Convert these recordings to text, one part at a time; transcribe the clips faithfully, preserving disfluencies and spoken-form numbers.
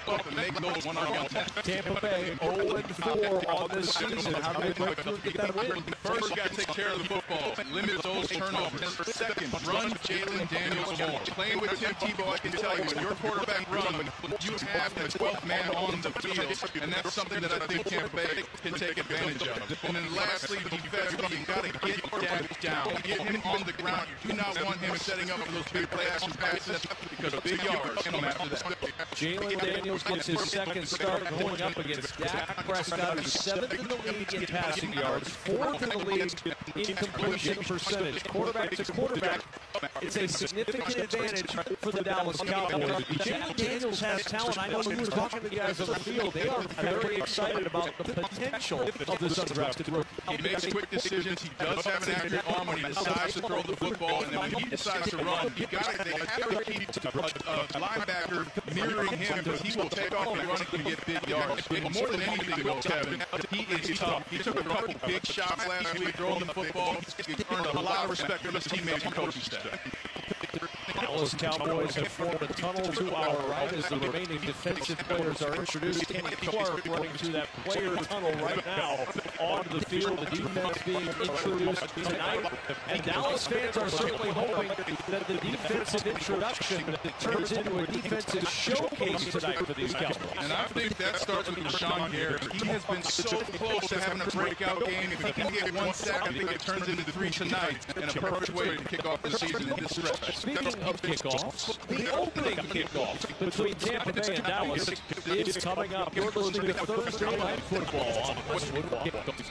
up and make those one-on-one tackles. Tampa Bay oh and four on this season. How do they break through and get that win? First, you got to take care of the football. Limit those turnovers. Second, run Jalen Daniels more. Playing with Tim Tebow, I can tell you, when your quarterback runs, you have the twelfth man on the field, and that's something that I think Tampa Bay can take advantage of. And then lastly, defensively, you got to get Dak down. Get him on the ground. You do not want him setting up for those big play action passes because of big yards come after that. Jalen Daniels gets his second start going up against Dak Prescott, who's seventh in the league in passing yards, fourth in the league in completion percentage. Quarterback to quarterback, it's a significant advantage for the Dallas Cowboys. Jalen Daniels has talent. I know you were talking to the guys on the field. They are very excited about the potential of this undrafted rookie. He makes quick decisions. He does have an accurate arm when he decides to throw the football, and then when he decides to run, you got it. They have to keep a, a linebacker mirroring him because he will take off and run and get big yards. But more than anything, though, Kevin, he is tough. He took a couple big shots last week throwing the football. He's earned a lot of respect from his teammates and coaching staff. Dallas Cowboys have formed a tunnel to our right as the remaining defensive players are introduced. Kenny Clark running through that player tunnel right now on the field. The defense being introduced tonight. And Dallas fans are certainly hoping that the defensive introduction turns into a defensive showcase tonight for these Cowboys. And I think that starts with Rashawn Gary. He has been so close to having a breakout game. If he can get one sack, I think it turns into three tonight and a perfect way to kick off the season in this stretch. Speaking of kickoffs, the opening kickoff between Tampa Bay and Dallas is coming up. You're listening to Thursday Night Football on Westwood Walk.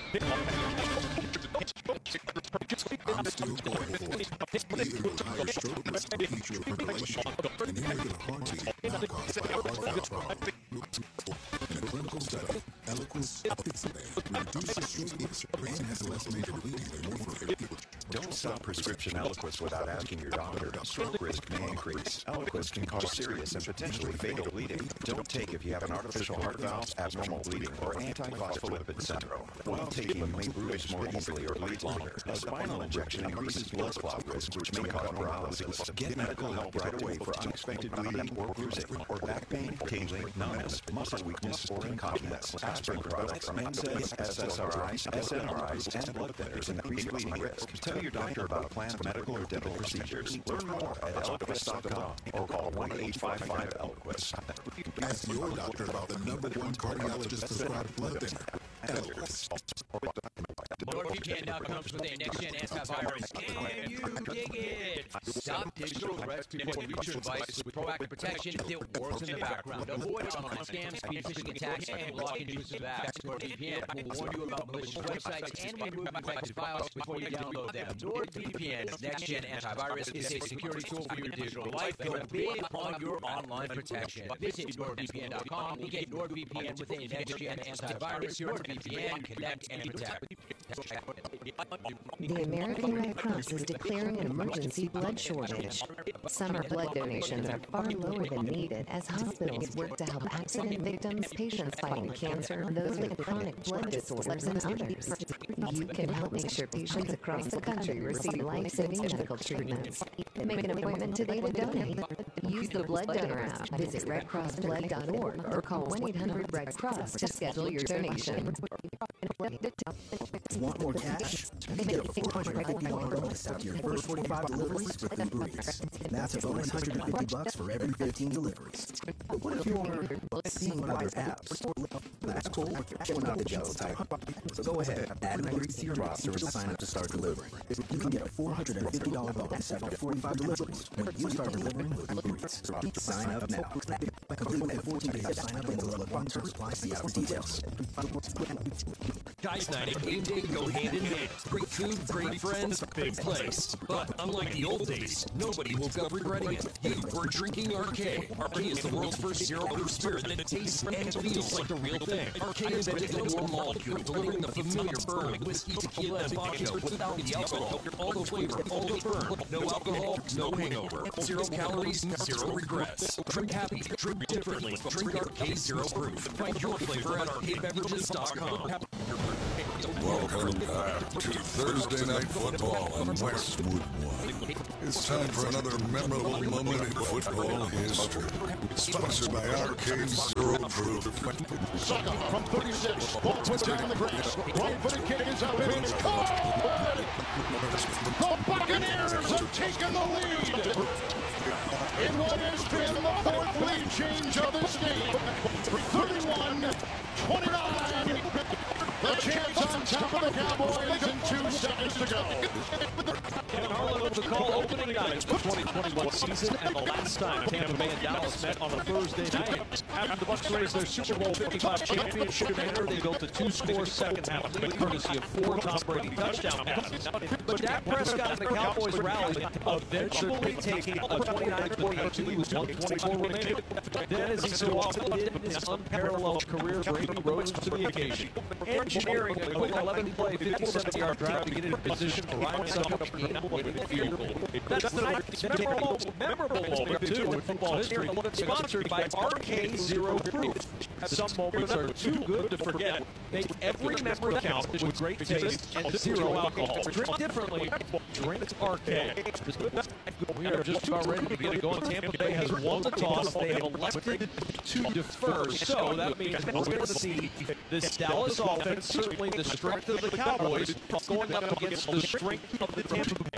I'm still going for it. Leader of higher stroke must feature fibrillation, an irregular heartbeat not caused by heart valve problem. In a clinical study, Eliquis Apixaban reduces stroke. Brain has less major bleeding than warfarin. Don't stop prescription Eliquis without asking your doctor. Stroke risk may increase. Eliquis can cause serious and potentially fatal bleeding. Don't take if you have an artificial heart valve, abnormal bleeding, or antiphospholipid syndrome. While taking may bruise more easily or bleed longer. A spinal injection increases blood clot risk, which may cause paralysis. Get medical help right away for unexpected bleeding or bruising, or back pain, tingling, numbness, muscle weakness, or incontinence. Aspirin products, N SAIDs, S S R Is, S N R Is, and blood thinners increase bleeding risk. Tell your doctor about planned medical or dental procedures. Learn more at Eliquis dot com or call one eight five five Eliquis. Ask your doctor about the number one cardiologist prescribed blood thinner, Eliquis. NordVPN now comes with a next-gen antivirus. Can you dig it? Stop digital threats before they reach your device with proactive protection that works in the background. Avoid online scams, phishing attacks, and block intrusive apps. NordVPN will warn you about malicious websites and remove infected files before you download them. NordVPN's next-gen antivirus is a security tool for your digital life and big on your online protection. Visit NordVPN dot com and get NordVPN with a next-gen antivirus. NordVPN, connect and protect. The American Red Cross is declaring an emergency blood shortage. Summer blood donations are far lower than needed as hospitals work to help accident victims, patients fighting cancer, those with chronic blood disorders, and others. You can help make sure patients across the country receive life-saving medical treatments. Make an appointment today to donate. Use the Blood Donor app, visit red cross blood dot org, or call one eight hundred red cross to schedule your donation. Want more cash? Get a four hundred fifty dollars bonus after your first forty-five deliveries with Uber Eats. That's a bonus one hundred fifty bucks for every fifteen deliveries. But what if you're seeing other apps? That's cool. You're not the jealous type. So go ahead, add Uber Eats to your roster and sign up to start delivering. You can get a four hundred fifty dollars bonus after forty-five deliveries when you start delivering with Uber Eats. Sign up now. Complete within fourteen days of sign up and deliver one term supply. See our details. Guys night at Game Day go hand in hand. Great food, great friends, big place. But unlike the old days, nobody woke up regretting it. You were drinking R K. R K is the world's first zero-proof spirit that tastes and feels like the real thing. R K invented the dual molecule, delivering the familiar burn of whiskey, tequila, and vodka without the alcohol. All the flavor, all the burn. No alcohol, no hangover. Zero calories, zero regrets. Drink happy, drink differently. Drink R K Zero Proof. Find your flavor at arcade beverages dot com. Welcome back to Thursday Night Football on Westwood One. It's time for another memorable moment in football history. Sponsored by Arcade Zero road proof. Sucker from thirty-six. Ball put down on the grass. Right footed kick is up and it's caught. The Buccaneers have taken the lead in what has been the fourth lead change of this game. thirty-one twenty-nine. The chance on top of the Cowboys and two seconds to go. Kevin Harlan with the call opening night of the twenty twenty-one season, and the last time Tampa Bay and Dallas met on a Thursday night. After the Bucs raised their Super Bowl fifty-five championship banner, they built a two-score second-half lead, courtesy of four Tom Brady touchdown passes. But Dak Prescott and the Cowboys rallied, eventually taking a twenty-nine twenty-two with one twenty-four remaining. Then, as he so often did in his unparalleled career, Brady rose to the occasion, engineering a quick eleven-play, fifty-seven-yard drive to get in position for Ryan Suckup to gain a winning field goal. That's the night's memorable, memorable moment, too, in football history, sponsored by R K Zero Proof. Some moments are too good to forget. Make every memory count with great taste and zero alcohol. Drink differently. Drink R K. We are just about ready to get it going. Tampa Bay has won the toss. They have elected to defer. So that means we're going to see this Dallas offense, certainly the strength of the Cowboys, going up against the strength of the Tampa Bay.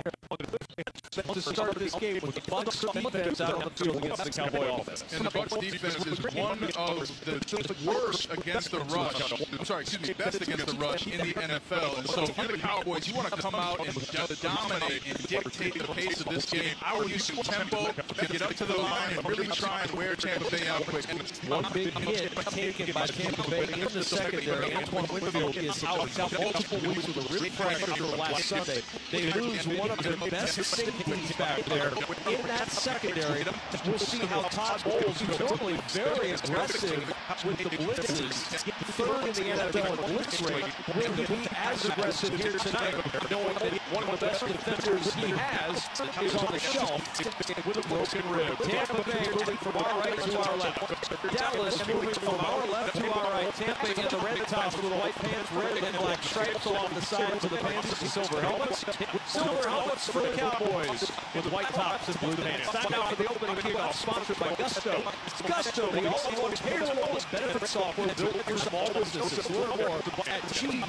To start this game with the Bucs defense out on the field against the Cowboy offense. And the Bucs defense is one of the worst against the rush. I'm sorry, excuse me, best against the rush in the N F L. And so if you're the Cowboys, you want to come out and dominate and dictate the pace of this game. I would use some tempo to get up to the line and really try and wear Tampa Bay out quick. One big hit taken by Tampa Bay in the secondary. Antoine Winfield is out. He's out multiple weeks with a rib fracture last Sunday. They lose one of their best safeties back there in that secondary. We'll see how Todd Bowles, who's normally very aggressive with the blitzes, third in the N F L in blitz rate, will he be as aggressive here tonight, knowing that one of the best defenders he has is on the shelf with a broken rib. Tampa Bay moving from our right to our left. Dallas moving from our left to our right. Tampa in the red tops with the white pants, red and black stripes along the sides of the pants with the silver helmets. Silver helmets for the Cowboys with white tops and blue pants. Time now for the opening kickoff, sponsored by Gusto. Gusto, the all-in-one payroll and benefit software built for small businesses. Learn more at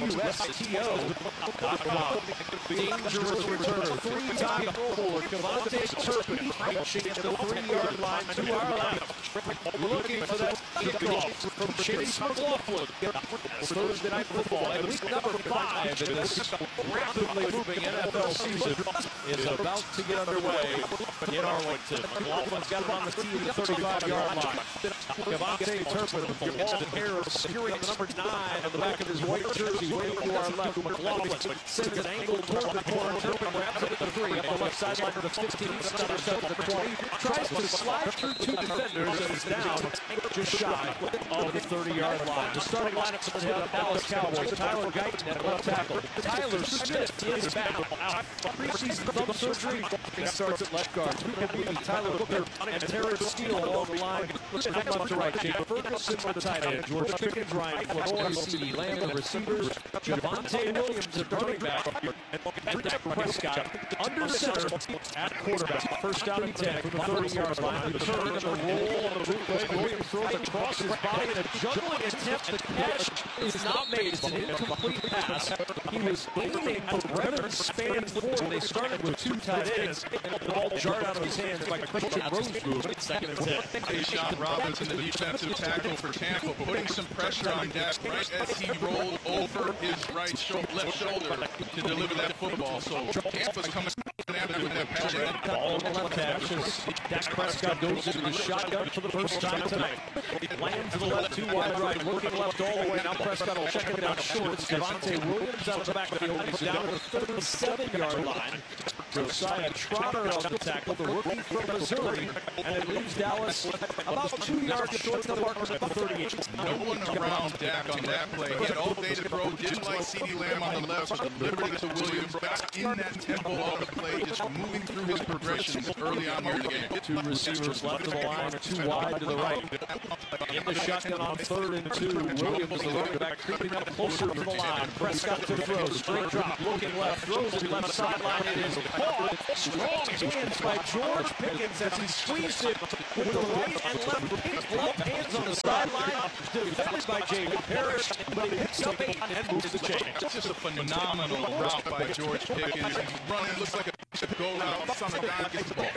gusto dot com. Dangerous returner, three-time Pro Bowler Cavante Turpin, reaching at the three-yard line to our left. Looking for that kickoff from Chase McLaughlin. Thursday Night Football, at week number five in this rapidly moving N F L season, is about to get underway in Arlington. McLaughlin's got it on the tee at the thirty-five-yard line. Cavante Turpin with the long hair obscuring the number nine on the back of his white jersey, waiting to our left. McLaughlin sends an angle toward the corner. Turpin grabs it at the three, up the left sideline of the fifteen, another step to the twenty. Tries to slide through two defenders and is down just shy of the thirty-yard line. The starting lineup for the Dallas Cowboys: Tyler Guyton at left tackle. Tyler Smith is back out preseason thumb surgery. He starts at left guard. Two can be Tyler Booker and Terrence Steele along the line. And left to right, Jake Ferguson with the tight end. George Pickens, Ryan Floyd, C D Lamb, the receivers. Javonte Williams at running back. And Dak Prescott under center at quarterback. First down and ten from the thirty-yard line. The turn and the roll on the bootleg. Williams throws across his body in a juggling attempt. The catch is not made. It's an incomplete pass. He was aiming a rather span forward. They started with two tight ends. The ball jarred out of his hands by Christian Rosewood. Second and ten. Deshaun Robinson, the defensive tackle for Tampa, putting some pressure on Dak right as he rolled over his right shoulder, left shoulder to deliver that football. So Tampa's coming after with that pass. Ball on the left hash as Dak Prescott goes into the shotgun for the first time tonight. Land to the left, two wide right, looking left all the way. Now Prescott will check it down short. It's Javonte Williams out of the backfield. He's down to the thirty-seven-yard line. Josiah Trotter on the tackle, the rookie from Missouri, and it leaves Dallas about two yards short of the mark at the thirty-eight. No one around Dak on that play. He had all day to throw, didn't like C D Lamb on the left, so delivered it to Williams. Back in that tempo of the play, just moving through his progressions early on here in the game. Two receivers left to the line, two wide to the right. In the the shotgun on third and two. Williams, the running back, creeping up closer to the line. Prescott to throw. Straight drop. Looking left. Throws it left sideline. It is caught. Strong hands by George Pickens as he squeezed it with the right and left. Picked left hands on the sideline. Defended by Jacob Parrish. But he picks up eight and moves the chain. It's just a phenomenal route by George Pickens. He's running. Looks like a go route. Son of God gets the ball.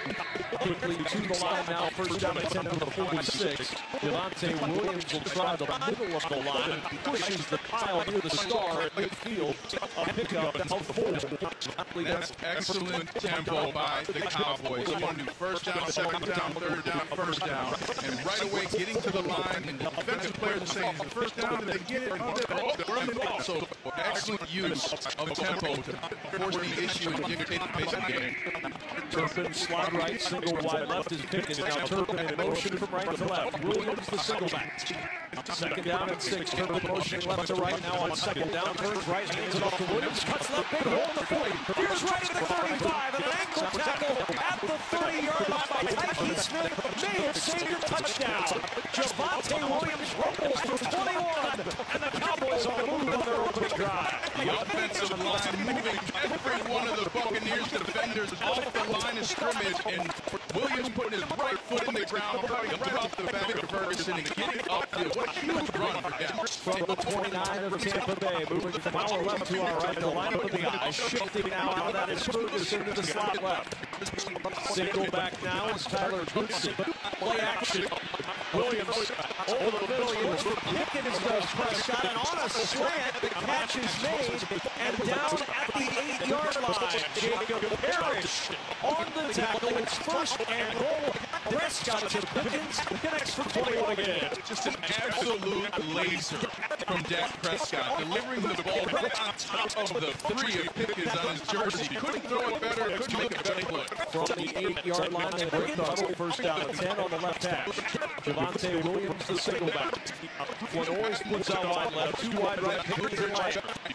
Quickly to the line now. First down at ten to the forty-six. Javonte Williams will try the middle of the line and pushes the pile near the star at midfield. A pickup of four. That's excellent tempo by the Cowboys. You want to do first down, second down, third down, first down. And right away getting to the line. And the defensive players are saying, is it first down? Did they get it? Oh, they're on the ball. So excellent use of tempo to force the issue and dictate the pace of the game. Turpin slide right, single wide left is Pickens. Now Turpin in motion from right to left. Williams the single back. Second down and six. Turpin motioning left to right now on second down. Turns right, hands it off to Williams. Cuts left, big hole in the forty. Here's right at the thirty-five. And an ankle tackle at the thirty-yard line by Tyke Smith. May have saved your touchdown. Javonte Williams rumbles for twenty-one. And the Cowboys on the move on their opening drive. The offensive line moving every one of the Buccaneers defenders off the line of scrimmage, and Williams putting his right foot in the ground, coming right off the back of Ferguson and getting upfield. What a huge run for him. From the twenty-nine of Tampa Bay, moving from our left to our right, the lineup of the eye, shifting now out of that is Ferguson to the slot left. Single back now is Tyler Goodson. Play action. Williams over the middle. He looks for Pickens does Prescott, and on a slant, the catch is made, and down at the eight-yard line, Jacob Parrish on the tackle. It's first and goal. Prescott to Pickens, connects for twenty-one again. Just an absolute laser from Dak Prescott, delivering the ball right on top of the three of Pickens on his jersey. Couldn't throw it better, couldn't make a better play. From the eight-yard line, they break the huddle. First down at ten on the left hash. Javonte Williams, the single back. Flores puts out wide left, two wide right, Pickens in right.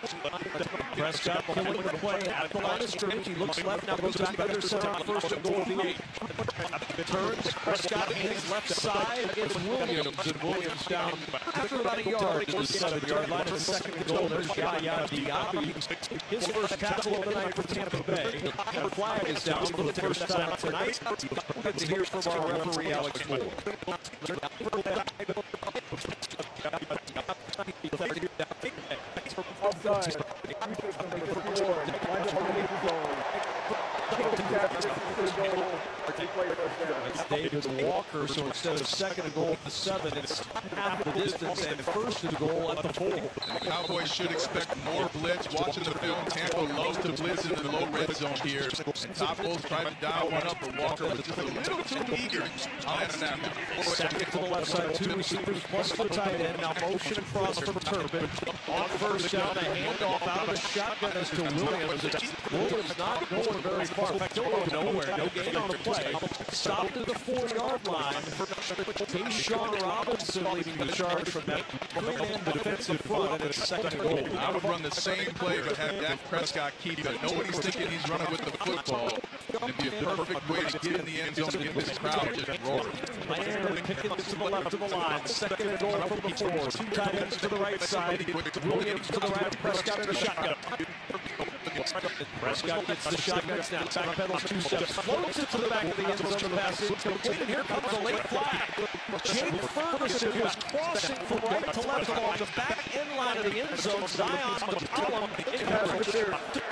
Prescott killing the play at the line of scrimmage. He looks left, now goes back under center on first and goal of the eight. Turns, Prescott hands left side against Williams, and Williams down after about a yard to the seven-yard line. And second and goal, there's Yaya Diaby. His first tackle of the night for Tampa Bay. And a flag is down for the first time tonight. We'll get to hear from our referee, Alex Moore. Offside. It's David Walker, so instead of second and goal at the seven, it's half the distance and first and goal at the four. And the Cowboys should expect more blitz. Watching the film, Tampa loves to blitz in the low red zone here. And Top Bulls tried to dial one up, but Walker was just a little too eager on that snap. Second to the left side, two receivers plus the tight end. Now motion across from Turpin. On first down, a handoff out of the shotgun as to Williams. Williams not going very far. In fact, don't go nowhere. No gain on the play. Stopped at the four-yard line. Tayshawn Robinson leading the charge from that and the defensive front, and it's second and goal. I would run the same play, but have Dak Prescott keep it. Nobody's thinking he's running with the football. It'd be a perfect way to get in the end zone and get this crowd just roaring. And Pickens to the left of the line. Second and goal from the four. Two tight ends to the right side. Williams to the right. Prescott in the shotgun. Prescott gets the shotgun snap. Backpedals two steps. Floats it to the back of the end zone. The pass is complete. And here comes a late flag. Jake Ferguson, who is crossing from right to left along the back end line of the end zone. Zion McCollum in coverage.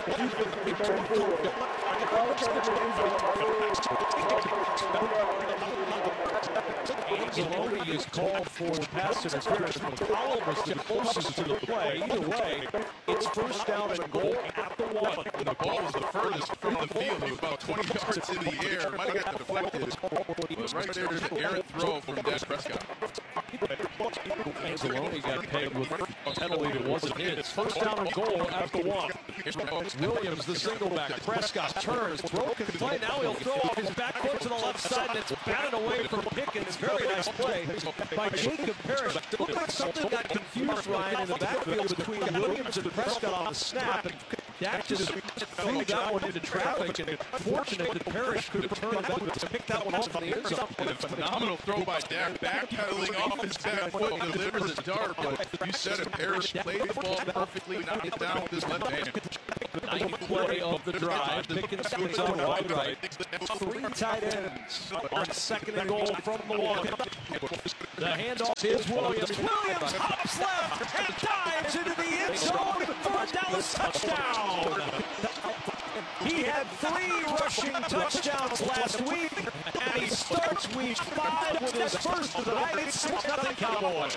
Anzalone is called for the pass interference. McCollum was the closest to the play. Either way, it's first down and goal at the one. And the ball was the furthest from the field. It was about twenty yards in the air. Might have got deflected. But right there is an errant throw from Dak Prescott. Anzalone got pegged with a penalty that wasn't his. First down and goal at the one. Williams, the single back. Prescott turns. Broken play. Now he'll throw off his back foot to the left side. And it's batted away from Pickens. Very nice play by Jacob Parrish. Looked like something got confused, Ryan, in the backfield between Williams and Prescott on the snap. And Dak just threw that one into traffic, and fortunate that Parrish could return it back to pick that one off on the end zone. And a phenomenal throw by Dak, backpedaling off his back foot, delivers a dart. But you said it, Parrish played the ball perfectly, knocked it down with his left hand. Ninth play of the drive. Pickens swings out wide right. Three tight ends on second and goal from Milwaukee. The handoff is Williams. Williams hops left and dives into the end zone for a Dallas touchdown. He had three rushing touchdowns last week, and he starts week five with his first of the night. It's six nothing Cowboys.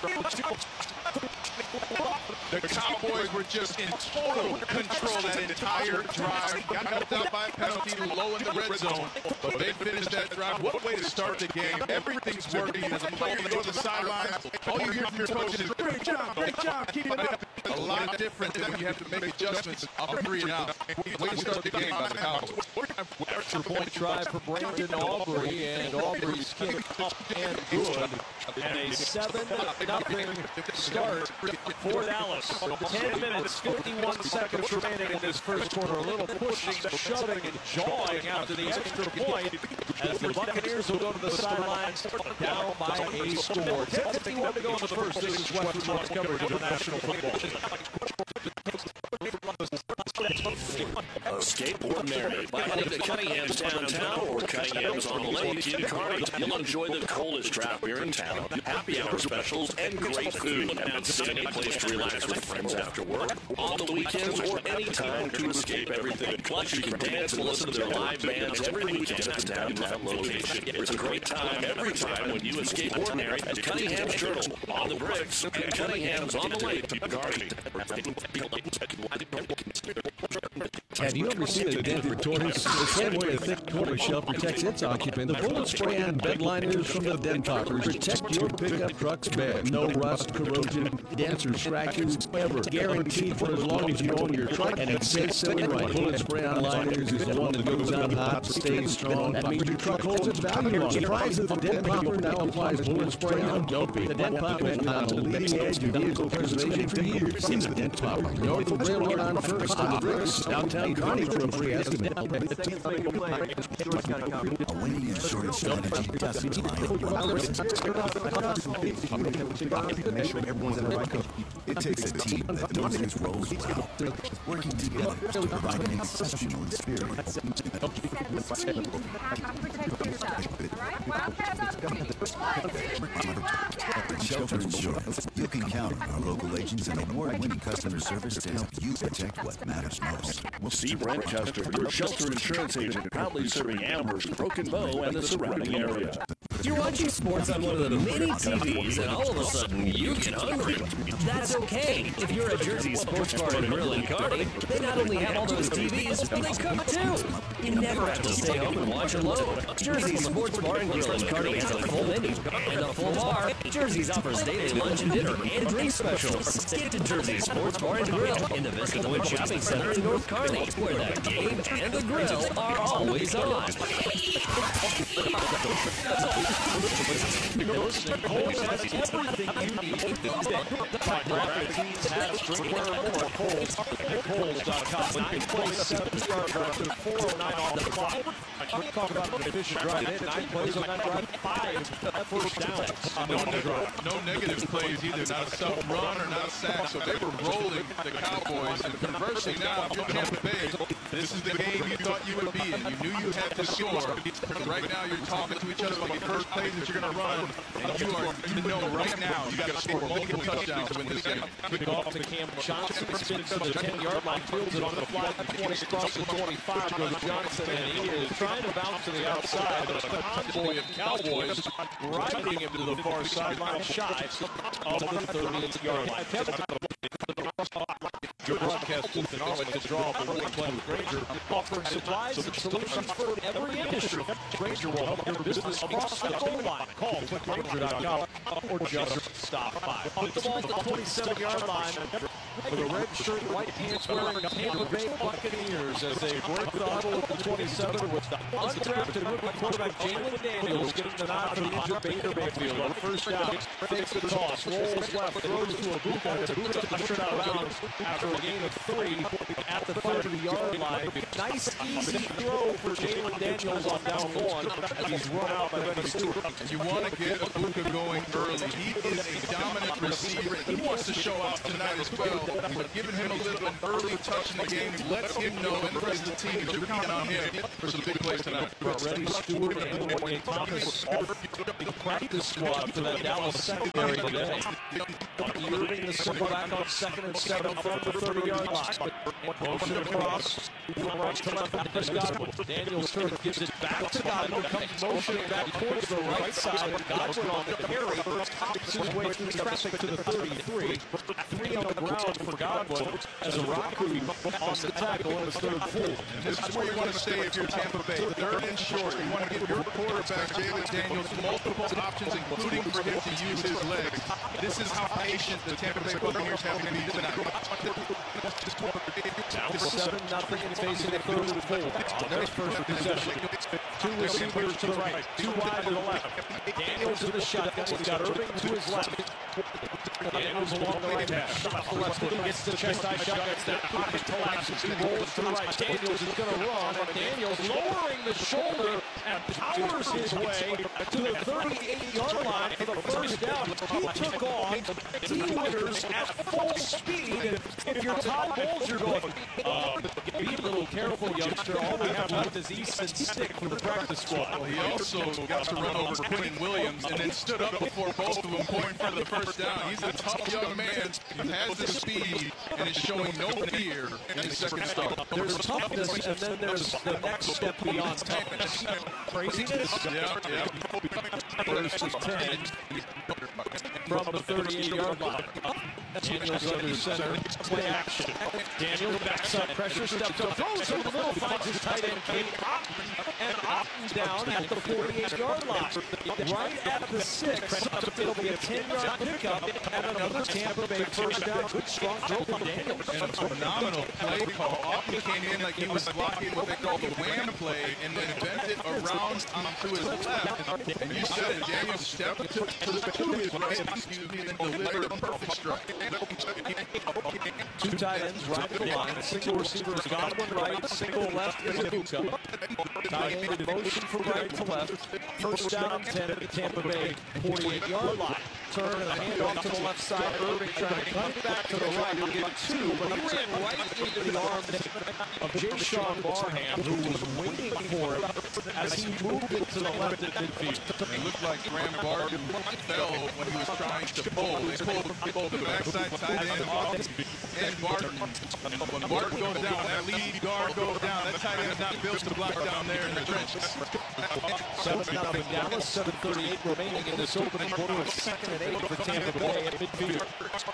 The Cowboys were just in total control that entire drive. Got helped out by a penalty low in the red zone, but they finished that drive. What a way to start the game. Everything's working. As a player, you go to the sidelines, all you hear from your coach is, great job, great job, keep it up. A lot different than when you have to make adjustments off a three and out. Way to start the game by the Cowboys. Extra point try for Brandon Aubrey, and Aubrey's kick up and good. And a seven nothing start for Dallas. ten minutes, fifty-one seconds remaining in this first quarter. A little pushing, shoving, and jawing out to the extra point as the Buccaneers will go to the sidelines down by a score. ten fifty-one to go in the first. This is Western One's coverage of the National Football League. Escape Ordinary by heading to Cunningham's downtown or Cunningham's on the Lake in Kearney. You'll enjoy the coldest draft beer in town, happy hour specials, and great food. And it's any place to relax with friends after work, on the weekends, or any time to escape everything. Plus, you can dance and listen to their live bands every weekend at the downtown location. It's a great time every time when you escape Ordinary at Cunningham's Journal, on the Bricks, and Cunningham's on the Lake, Kearney. Have you ever seen a dent for tortoise? The same way a thick tortoise shell protects its occupant, the bullet spray and bed liners from the dent poppers protect your pickup truck's bed. No rust, corrosion, dents, or scratches ever. Guaranteed for as long as you own your truck, and it says so right. Bullet spray on liners is the one that goes on hot, stays strong. That means your truck holds its value on. Surprise that the dent popper now applies bullet spray on dopey. The dent popper has been on the leading edge of vehicle preservation for years. See the dent popper. Norfolk Railroad on first on the Bricks, downtown Kearney for a free estimate. A winning insurance strategy doesn't make sure everyone's in the right coach. It takes a team that knows its roles well, working together to provide an exceptional experience. At Shelter Insurance, you can count on our local agents and award-winning customer service to help you protect what matters most. See Brent Custer, your Shelter Insurance agent, proudly serving Amherst, Broken Bow, and the surrounding area. You're watching sports on one of the many T Vs, and all of a sudden you get hungry. That's okay. If you're at Jersey Sports Bar and Grill in Kearney, they not only have all those T Vs, but they cook too. You never have to stay home and watch alone. Jersey Sports Bar and Grill in Kearney has a full menu and a full bar. Jersey's offers daily lunch and dinner and drink specials. Get to Jersey Sports Bar and Grill in the Vista Point Shopping Center in North Kearney, where the game and the grill are always on. You're listening. Kohl's has everything you need. Find Rocket Teens has drinkware and more. Kohl's at Kohl's dot com. nine plays, seven stars, after four oh nine on the clock. We're talking about an efficient drive in. Nine plays on that drive, five first downs. No, neg- no negative plays either, not a stop run or not a sack. So they were rolling the Cowboys. And conversely now, if you're Tampa Bay, this is the game you thought you would be in. You knew you had to score. But right now you're talking to each other about the first plays that you're going to run. And you are, you know right now you got to score multiple touchdowns to win this game. Kick off to Cam Johnson. Spins to the ten-yard line. Fields it on the fly. twenty across the twenty-five. Goes Johnson, and he is trying to bounce to the outside. But a convoy of Cowboys riding him to the far sideline, shy of the thirty-yard line. Your broadcast booth in Arlington to draw the winning play with Grainger, offering supplies and solutions for every industry. Grainger will help your business across the goal line. Call click Grainger dot com or just stop by. Put the ball at the twenty-seven-yard line for the red shirt, white pants wearing Tampa Bay Buccaneers as they break the huddle at the twenty-seven with the undrafted rookie quarterback Jalen Daniels getting the nod for the injured Baker Mayfield. On first down, fakes the toss, rolls left, throws to a boot, and the boot up the shirt out of bounds after a gain of three at the thirty-yard line. Nice, easy throw for Jalen Daniels on down one as he's run out by Reddy Stewart. You want to get Abuka going early. He is a dominant receiver. He wants to show out tonight as well, but giving him a little an early touch in the game lets him know and the rest of the team that you're counting on him for some big plays tonight. Reddy Stewart and Wayne Thomas off the practice squad for that Dallas secondary today. Irving, the silver back on second and seven from the thirty-yard line. Motion across, from right to left with Chris Godwin. Daniels turns, gives it back to Godwin, comes motioning back towards the right side. Godwin on the carry, tops his way through traffic to the thirty-three. Three on the ground for Godwin as a Raku on the tackle in his third full. This is where you want to stay if you're Tampa Bay. Third and short. You want to give your quarterback, Jalen Daniels, multiple options, including for him to use his legs. This is how patient the Tampa Bay Buccaneers have to be tonight. Down seven nothing and facing a third and four on their first possession. Two receivers to the right, two wide to the left. Daniels in the shotgun. He's got Irving to his left. Daniels along the right hash. Shot the left foot. Gets the chest high shotgun snap. Pocket collapses. He rolls to the right. Daniels is going to run. And Daniels lowering the shoulder and powers his way to the thirty-eight-yard line for the first down. He took on T-Winners at full speed. And if you're Todd Bowles, you're going, uh, be a little careful, youngster. All we have left is Easton Stick for the practice squad. Well, he also got to run over Quentin Williams and then stood up before both of them going for the first down. He's a tough young man. He has the speed and is showing no fear in his second start. There's toughness, and then there's the next step beyond toughness. Craziness. Yeah, yeah. First and ten from the thirty-eight-yard line. Daniels under center, play action. Daniels backs up, pressure, steps up, throws in the middle, finds his tight end, Kate Otten, and Otten down at the forty-eight-yard line. Right at the six, it'll be a ten-yard pickup, and another Tampa Bay first down. Good strong throw from Daniels. And a phenomenal play call. Otten came in like he was blocking what they call the wham play, and then bent it around to his left. And you said it, Daniels stepped to, to, the, to his right, excuse me, and delivered a perfect strike. Two tight ends right at the line. Single receiver is Godwin right, single left is Abuka. Tight end in motion from right to left. First down and ten at the Tampa Bay forty-eight-yard line. Turn and a handoff to the left side. Irving trying to cut back to the right. He'll get two, but he ran right into the arms of J. Sean Barham, who was waiting for it as he moved it to the left at midfield. It looked like Graham Barton fell when he was trying to pull. They pulled both the backside tight end off and Barton. When Barton goes down, that lead guard goes down. That tight end is not built to block down there in the trenches. seven nothing Dallas, seven thirty-eight remaining in this opening quarter. Of second and eight for Tampa Bay at midfield.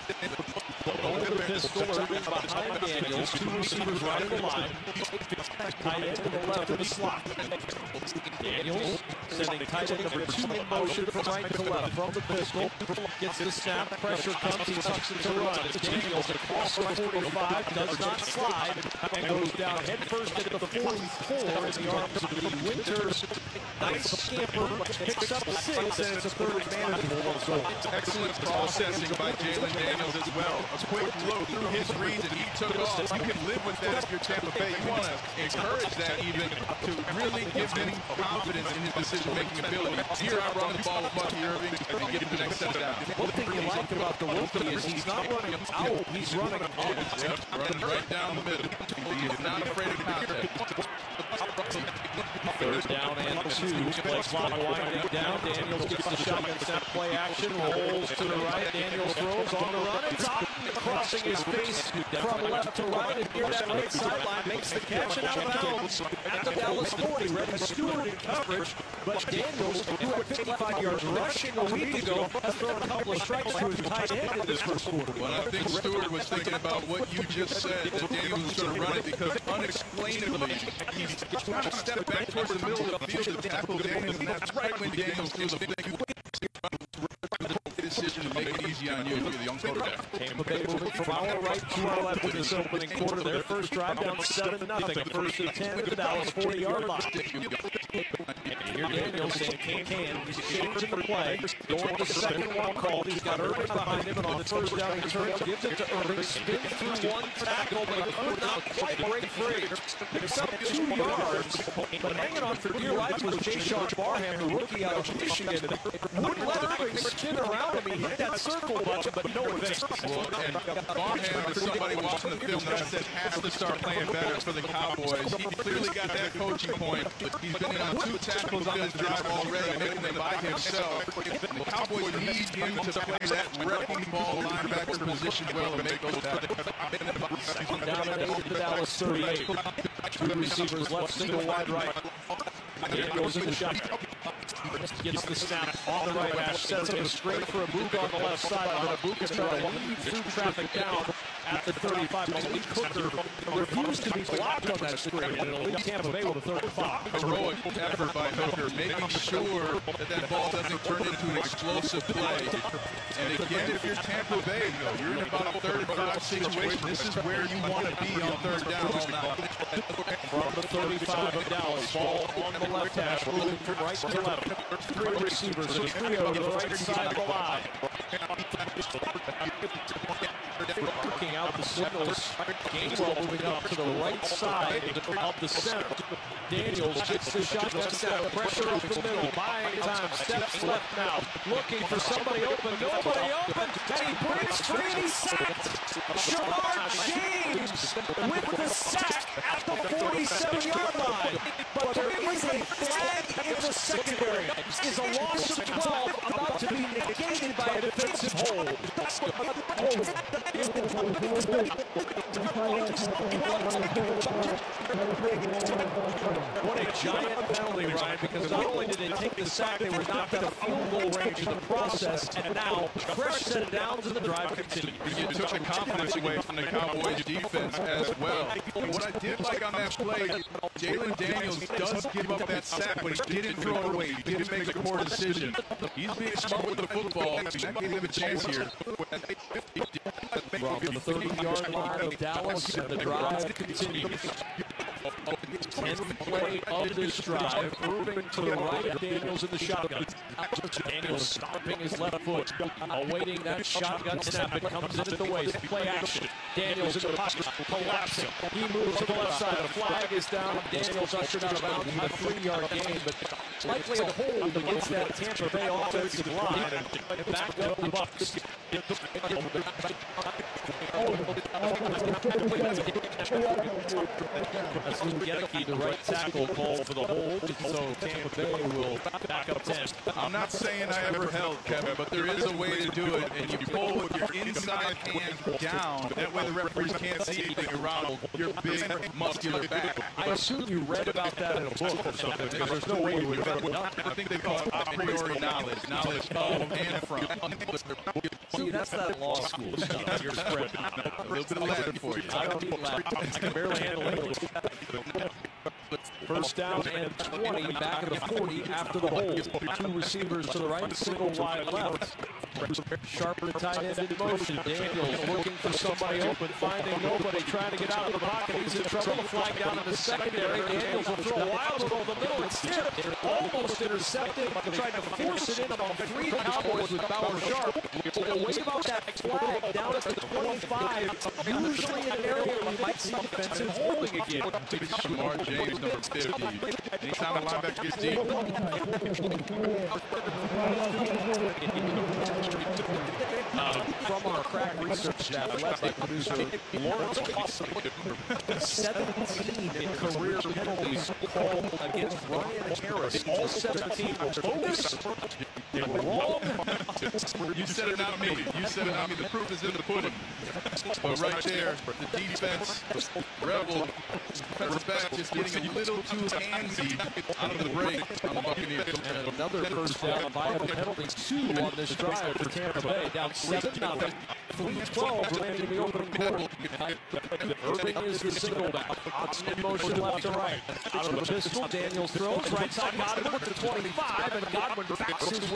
Over the pistol, Irving behind Daniels. Two receivers right in the line. Tight end to the left of the slot. Daniels sending tight end number two in motion from right to left. From the pistol, gets the snap. Pressure comes. He tucks it to run. It's Daniels across the forty-five. Does not slide. And goes down head first into the forty-four in the arms of the Winters. Nice scamper. Picks up six, and it's a third manageable result. Excellent processing by Jalen Daniels as well. A quick look through his reads and he took off. You can live with that if you're Tampa Bay. You want to encourage that even to really give him confidence in his decision-making ability. Here I run the ball with Bucky Irving and get him the next set down. One thing you like about the rookie is he's not running out, he's running up. Yep, running right down the middle. He is not afraid of contact. Third down and two. Play clock winding down. Daniels gets the shotgun snap, play action, rolls to the right. Daniels throws on the run. It's Otten crossing his face from left to right. And near that right sideline makes the catch and out of bounds at the Dallas forty. Reddy Stewart in coverage, but Daniels, who had fifty-five yards rushing a week ago, has thrown a couple of strikes to his tight end in this first quarter. Well, I think Stewart was thinking about what you just said, that Daniels was going to run it because unexplainably he's trying to step back towards the middle of the field to tackle Daniels, and that's right when Daniels feels a big decision to make it easy on you. Look at the young quarterback. Tampa Bay moving from our right to our left in this opening quarter. Their first drive down seven nothing. First and ten at the Dallas forty-yard line. Here Daniels saying can can. He's changing the play. Going to second one call. He's got Irving behind him, and on the first down he turns, gives it to Irving, spins through one tackle, but he could not quite break free. Picks up two yards, but hanging on for dear life was Jayshon Barham, the rookie out of Michigan. Wouldn't let Irving spin around him. He hit that circle button, but no advance. Well, and Barham is somebody watching the film that I said has to start playing better for the Cowboys. He clearly got that coaching point. He's been on two tackles on this drive already, making them by himself. The Cowboys need him to play that wrecking ball linebacker position well and make those tackles. Down at eight at the Dallas thirty-eight. Two receivers left, single wide right. Daniels in the shot. Gets the snap on the right hash, sets him straight for Abuka on the left side. Abuka trying to weave through traffic down at the thirty-five. Malik Hooker refused to be blocked on that screen, and it'll leave Tampa Bay with a third and five. Heroic effort by Hooker, making sure that that ball doesn't turn into an explosive play. And again, if you're Tampa Bay, though, you're in about a third and five situation. This is where you want to be on third down all night. From the thirty-five of Dallas, ball on the left hash, moving from right to left. Three receivers, a trio to the right side of the line. Working out the signals. Gainwell moving up to the right side of the center. Daniels gets the shotgun snap. Pressure up the middle. Buying time. Steps left now. Looking for somebody open. Nobody open. And he breaks free and he's sacked. Shamar James with the sack at the forty-seven-yard line. But there is a flag in the secondary. Is a loss of twelve about to be negated by a defensive hold. What a giant penalty, Ryan, because not only did they take the sack, they were knocked out of field goal range in the process, and now fresh set it down to the drive continues. You took the confidence away from the Cowboys defense as well. And what I did like on that play, Jalen Daniels does give up that sack, but he didn't throw it away. He didn't make a poor decision. He's being smart with the football, and that gave him a chance here. From the thirty-yard line of Dallas, and the drive continues. tenth play of this drive. Irving to the right of Daniels in the shotgun. Daniels stomping his left foot, awaiting that shotgun snap. It comes in at the waist. Play action. Daniels in the pocket, collapsing. He moves to the left side. The flag is down. Daniels ushered out of bounds in a three-yard gain, but likely a hold against that Tampa Bay offensive line. And back up the Bucks. That's Gedeke, the right tackle, called for the hold, so Tampa Bay will back up ten. I'm not saying I ever held, Kevin, but there is a way to do it, and you pull with your inside hand down. That way the referees can't see anything around your big, muscular back. I assume you read about that in a book or something, because there's no way you would have done that. I think they call it a priori knowledge, knowledge of and from. See, that's that law school stuff. You're spread out. A little bit of Latin for you. I don't need Latin. I can barely handle English. First down and twenty, back at the forty after the hold. Two receivers to the right, single wide left. Sharper tight end in motion. Daniels looking for somebody open, finding nobody, trying to get out of the pocket. He's in trouble. A flag down in the secondary. Daniels will throw a wild one over the middle. It's tipped. Almost intercepted. Tried to force it in on three Cowboys with Bauer Sharp. We'll wave out that flag down at the twenty-five. Usually an area where we might see defensive holding again. Shamar James, number fifty. Anytime a linebacker gets deep. Uh, from our crack research staff, led by producer Lawrence Austin, seventeen in career penalties called against Ryan Harris. All seventeen were bogus. They were wrong. You said it, not me. You said it, not me. The proof is in the pudding. But right there, the defense, Rebel, defensive back just getting a little too handsy out of the break on the Buccaneers. And another first down via the penalty, two on this drive for Tampa Bay, down seven nothing. three twelve remaining in the opening quarter. Irving is the single back. In motion left to right. Out of the pistol, Daniels throws. Right side, Godwin with the twenty-five, and Godwin backs his way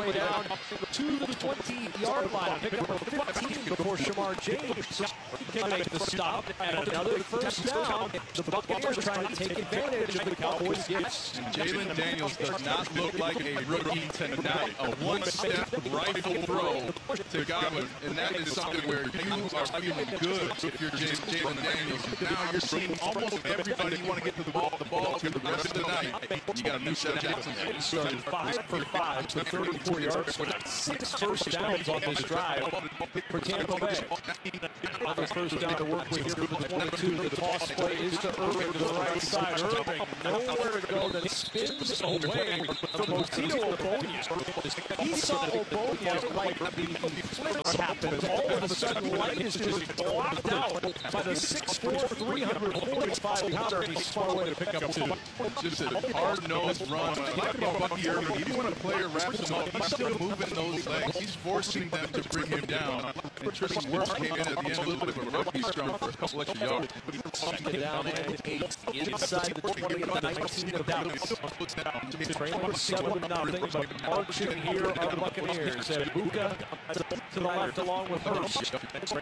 way down to the twenty-yard line. Pick up a fifteen before Shamar James can make the stop. And another first down. The Buccaneers trying to take advantage of the Cowboys' gifts. Jalen Daniels does not look like a rookie tonight. A one-step rifle throw to Godwin, and that is something where you are feeling good if you're Jalen Daniels. Now you're seeing almost everybody you want to get to the ball, the ball to the rest of the night. You got a new set of Jackson. He started five for five for thirty-four yards, six first downs on this drive for Tampa Bay. Another first down to work with here for the twenty-two. The toss play is to Irving to the right side. Irving nowhere to go, then spins away from Otito Ogbonnia. He saw Ogbonnia like the flips happened. All of a sudden, Light is just blocked out by the six four, three forty-five pounder. He spun away to pick up two. Just a hard-nosed run. I like about Bucky Irving, even when a player wraps him up, he's still moving those legs. He's forcing them to bring him down. And Tristan Wirfs came in at the end, a little bit of a rugby scrum for a couple extra yards. Second down and eight inside the twenty at nineteen of Dallas. Trailing seven to nothing, but marching here are the Buccaneers. And Buka to the left along with Hurst.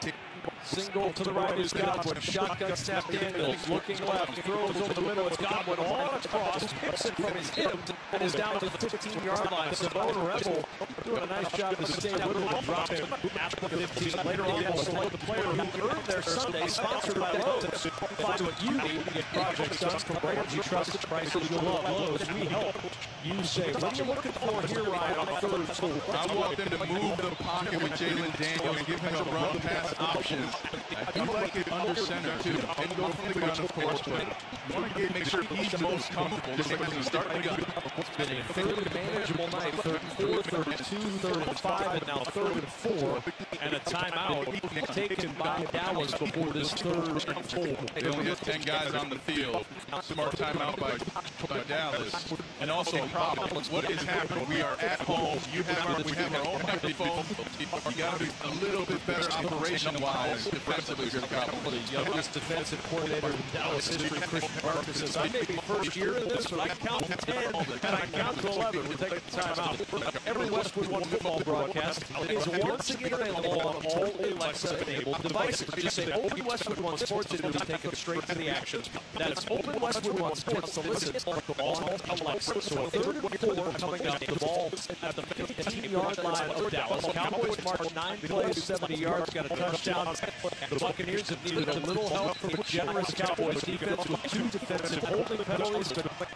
Single to the right is Godwin. Shotgun snap Daniels. Looking left. Throws over the middle. It's Godwin on a cross. Picks it from his hip and is down to the fifteen-yard line. Simone Rebel doing a nice job to stay with him and drop him at the fifteen. Later on, we'll select the player who earned their Sunday, sponsored by Lowe's. Find what you need to get projects done from brands you trust at prices you'll love. Lowe's, we help you save. What are you looking for here, Ryan, on third and two? I want them to move the pocket with Jalen Daniels and give him a run pass option. I do like it under center, too. And go from the gun, of course, but you want to make sure he's the most comfortable. Just like when you start the gun. It's been a third manageable night. Third and four, third and two, third and five, and now third and four. And a timeout taken by Dallas before this third and four. They only have ten guys on the field. Smart timeout by, by Dallas. And also a problem. What is happening? We are at home. You have our, we have our own microphone. You got to be a little bit better operation-wise defensively if you're the Cowboys. The youngest defensive coordinator in Dallas history, Christian Barker, says, I may be first year in this, but I count to ten, and I count to eleven. We're taking the time out. Every Westwood One football broadcast is once again available on all Alexa-enabled devices. Just say Open Westwood One Sports, and it'll be taken straight to the action. That's Open Westwood One Sports to listen on Alexa. So third and four coming up, the ball at the fifteen-yard line of Dallas. Cowboys march nine plays, seventy yards, got a touchdown. The Buccaneers have needed a little help from a generous Cowboys defense with two defensive holding penalties.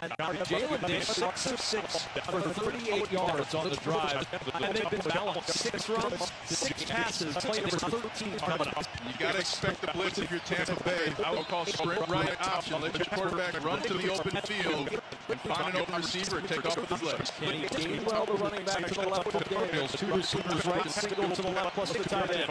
Jalen Daniels, six of six for thirty-eight yards on the drive. And they've been balanced. Six runs, six passes, play number thirteen coming up. You got to expect the blitz if you're Tampa Bay. I would call sprint right option. Let your quarterback run to the open field and find an open receiver and take off with his legs. Kenny Gainwell, the running back to the left of Daniels. Two receivers right, single to the left plus the tight end.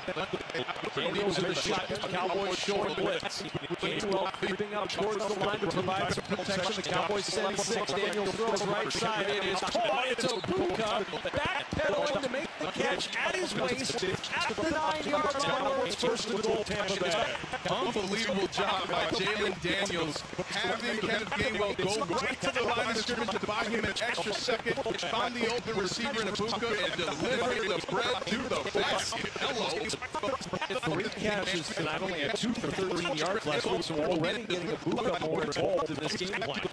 Daniels in the shotgun. Cowboys showing blitz. Gainwell creeping up towards the line to provide some protection. The Cowboys send six. Daniels throws right side. It is caught. It's Obuka backpedaling to make the catch at his waist at the nine-yard line. It's first and goal, Tampa Bay. Unbelievable job by Jalen Daniels, having Kenneth Gainwell go right to the line of scrimmage to buy him an extra second, find the open receiver in Ibuka, and deliver the bread to the basket. Hello. Three catches tonight, only had two for thirteen yards last week, so already getting Ibuka more involved in this game plan.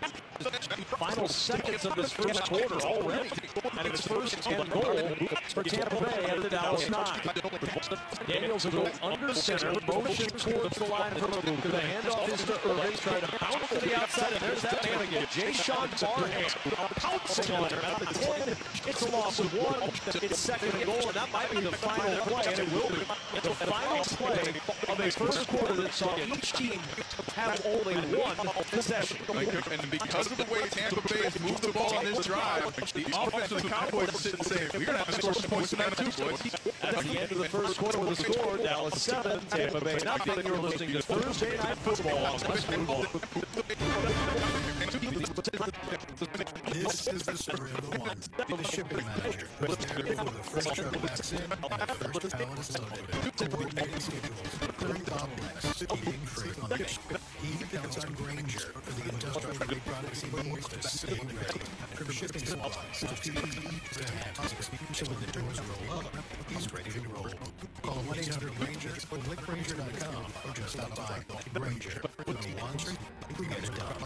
Final seconds of this first quarter already, and it's first and goal for Tampa Bay at the Dallas nine. Daniels will go under center, motion towards the line from Ibuka. The handoff is to Irving, trying to bounce to the outside, and there's that man again, Jayshon Barham, pouncing on him at the ten. It's a loss of one. It's second and goal, and that might be the final play, and it will be the final play of a first quarter that saw each team have only one possession. And because of the way Tampa Bay has moved the ball on this drive, the offense of the Cowboys is sitting saying, we're going to have to score some points tonight too, boys. At the end of the first quarter with a score, Dallas seven, Tampa Bay nothing. You're listening to Thursday Night Football on Westwood One. This is the story of the one. The shipping manager was there before the first truck backs in and the first pallet is loaded. Coordinating schedules, clearing bottlenecks, keeping freight on the ship. He counts on Grainger for the industrial grade products he needs to stay ready. From shipping supplies to P P E to hats. So when the doors roll up, he's ready to roll. Call one eight hundred Granger or click Granger dot com or just stop by. Granger, with the ones who get it done.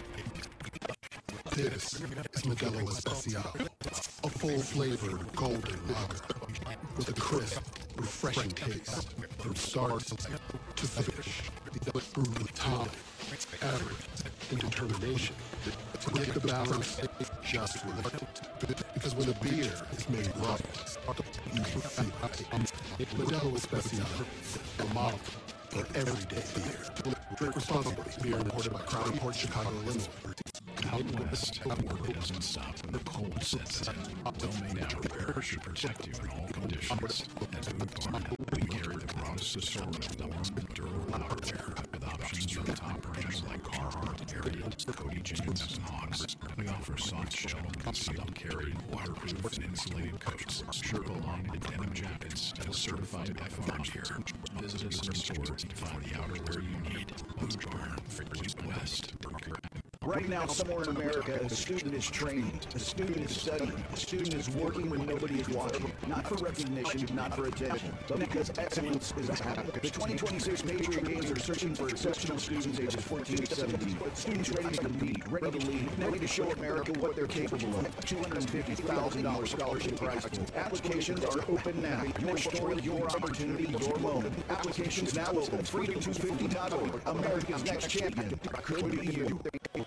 This is Modelo Especial, a full-flavored golden lager with a crisp, refreshing taste from start to finish. Brewed with time, effort, and determination to make the balance just right. Because when a beer is made right, you can feel it. Modelo Especial, a model for everyday beer. Drink responsibly. Beer imported by Crown Port Chicago, Illinois. Out west, work doesn't stop when the cold sets in. Domain Outerwear should protect you in all conditions. At Boot Barn, we carry the broadest assortment of warm, durable outerwear with options from top brands like Carhartt, Ariat, Cody James, and Hawks. We offer soft shell, concealed carry, waterproof, and insulated coats, Sherpa-lined denim jackets, and certified F R gear. Visit us in store to find the outerwear you need. Boot Barn, East West. Right now, somewhere in America, a student is training, a student is studying, a student is working when nobody is watching. Not for recognition, not for attention, but because excellence is a habit. The twenty twenty-six Patriot Games are searching for exceptional students ages fourteen to seventeen. Students ready to compete, ready to lead, ready to show America what they're capable of. two hundred fifty thousand dollars scholarship prize pool. Applications are open now. Your story, your opportunity, your moment. Applications now open. freedom two fifty dot org. America's next champion could be you.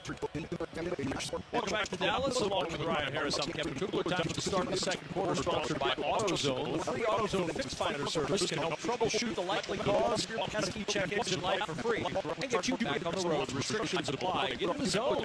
Welcome back to Dallas. Along with Ryan Harris, I'm Kevin Kugler. Time to start the second quarter, sponsored by AutoZone. The free AutoZone Fix Finder service can help troubleshoot the likely cause of your pesky check engine light for free and get you back on the road. Restrictions apply. Get in the zone.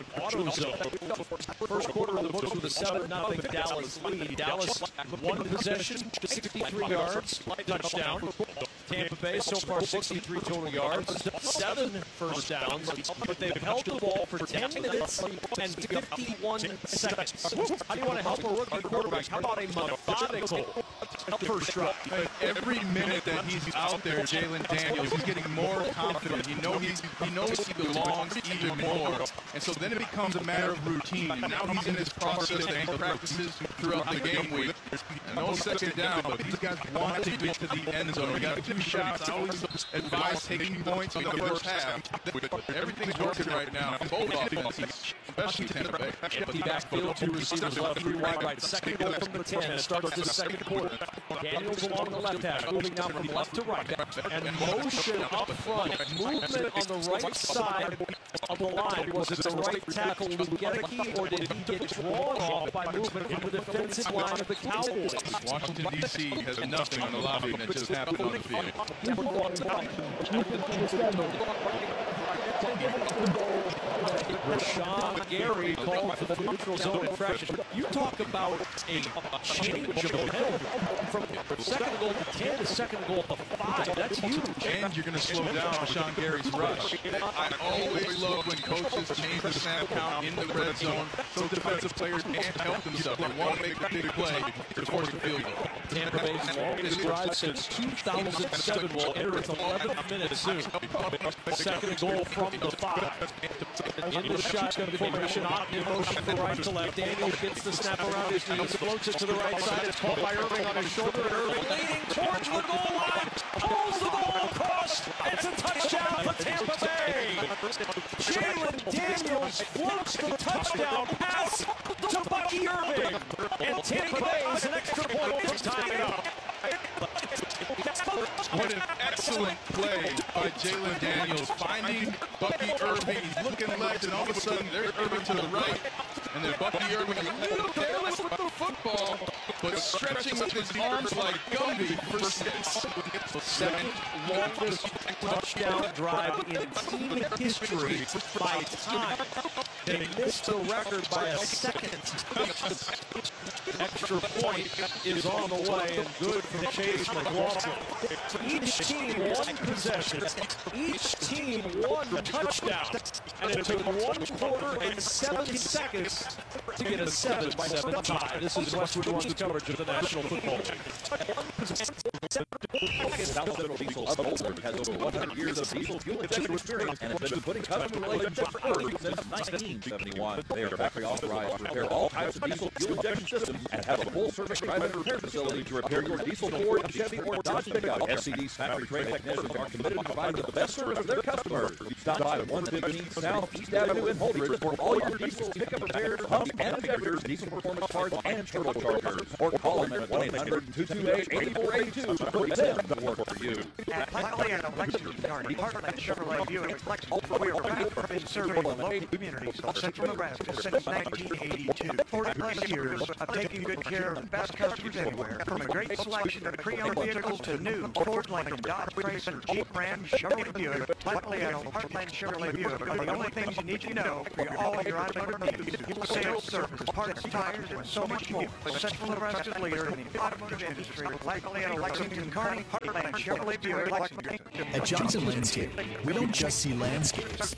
AutoZone. First quarter of the books with a seven nothing Dallas lead. Dallas one possession, sixty-three yards, touchdown. Tampa Bay so far sixty-three total yards, seven first downs, but they've held the ball for ten minutes and fifty-one seconds. How do you want to help a rookie quarterback? How about a methodical first drop? Every minute that he's out there, Jalen Daniels, he's getting more confident. He knows he's, he knows he belongs even more. And so then it becomes a matter of routine. And now he's in this process that he practices throughout the game week. And no second down, but these guys want to get to the end zone. We got two shots. I always advise taking points in the first half. Everything's working right now. Both offenses, especially Tampa Bay. Empty backfield, two receivers left, three wide right. Second goal from the ten. Start of this second quarter. Daniels along the left hash, moving now from left to right. And motion up front. Movement on the right side of the line. Was it the right tackle, Lugedecke, or did he get drawn off by movement from the defensive line of the Cowboys? Washington, D C has nothing on the line that just happened on the field. Rashawn Gary called for the neutral zone infraction. You talk about a change of penalty from second goal to ten to second goal to five. That's huge. And you're going to slow down Rashawn Gary's rush. I always love when coaches change the snap count in the red zone so defensive players can't help themselves. They want to make a big play to force the field goal. Tampa Bay's longest drive since two thousand seven will enter its eleventh minute soon. Second goal from the five. In the shotgun formation, in motion from right to left. Daniels gets the snap around his knees, floats it to the right side. It's caught by Irving on his shoulder, and Irving leading towards the goal line. Pulls the ball across. It's a touchdown for Tampa Bay. Jalen Daniels floats the touchdown pass to Bucky Irving. And Tampa Bay is an extra point from tying it up. What an excellent play by Jalen Daniels, finding Bucky Irving. He's looking left, and all of a sudden, there's Irving to the right. And then Bucky Irving a little careless with the football, but stretching with his arms like Gumby for six. Second longest touchdown drive in team history by time. They missed the record by a second. Extra point is on the way, and good from Chase McLaughlin. Each team one possession. Each team one touchdown. And it took one quarter and seven seconds to get a seven by seven tie. This is Westwood One's coverage of the National Football League. It's South Central Diesel of Boulder has over one hundred years of diesel fuel injection experience and has been putting customer relationships first since nineteen seventy-one. They are factory authorized to repair all types of diesel fuel injection systems and have a full-service private repair facility to repair your diesel Ford, Chevy, or Dodge pickup. S C D's factory trained technicians are committed to providing the best service to their customers. Stop by one fifteen South East Avenue in Holdridge for all your diesel pickup repairs, pumps and injectors, diesel performance parts, and turbochargers. Or call them at one eight hundred, two two eight, eight four eight two for them to work for you. At Blackley and Lexington Garden, Heartland Chevrolet Buick Lexington, we are proud to have been serving the local communities of Central Nebraska since nineteen eighty-two. forty plus years of taking good care of the best customers everywhere. From a great selection of pre-owned vehicles to new Ford, Lincoln, Dodge, Chrysler, Jeep, Ram, Chevrolet Buick, Blackley and Heartland Chevrolet Buick are the only things you need to know for all your automotive needs. Sales, service, parts, tires, and so much more. Central Nebraska's leader in the automotive industry, Blackley and Lexington Kearney, Heartland Chevrolet Buick, Lexington. At Johnson Landscape, we don't just see landscapes.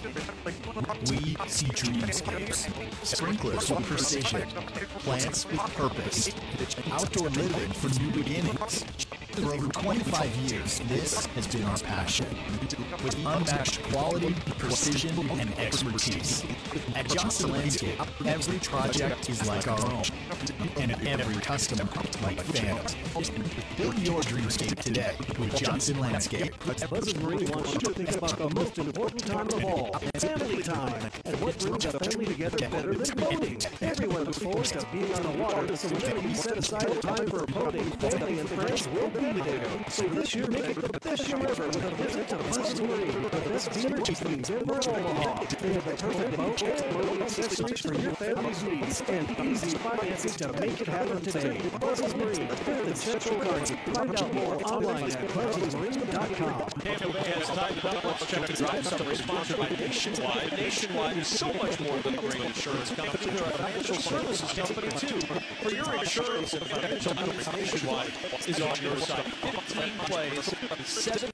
We see dreamscapes. Sprinklers with precision. Plants with purpose. Outdoor living for new beginnings. For over twenty-five years, this has been our passion. With unmatched quality, precision, and expertise. At Johnson Landscape, every project is like our own. And every customer like family. Build your dreamscape today with Johnson Landscape. Buzz's Marine wants you to think about the most important time of all, family time. And what brings a family together better than boating? Everyone looks forward to being on the water, so whenever you set aside time for boating, family and friends will be there. So this year, make it the best year ever with a visit to Buzz's Marine, the best beaver team ever in Omaha. They have the perfect boat and boating accessories for your family's needs and easy financing to make it happen today. Buzz's Marine, fifth and Central Garden. Find out more online at buzzes marine dot com. Tampa Bay has tied up. Let's check the drive summary sponsored by Nationwide. Nationwide is so much more than a great insurance company. They're a financial services company, too. For your insurance and financial needs, Nationwide is on your side. fifteen plays, seven